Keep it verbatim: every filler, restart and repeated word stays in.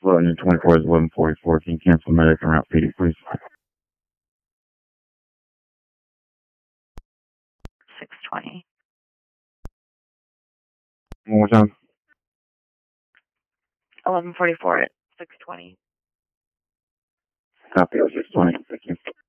London twenty-four is eleven forty-four. Can you cancel medic and route P D, please? six twenty. One more time. eleven forty-four at six twenty. Copy, six twenty. Thank you.